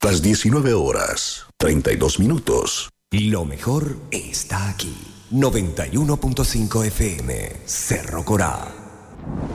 Las 19 horas, 32 minutos. Lo mejor está aquí. 91.5 FM, Cerro Corá.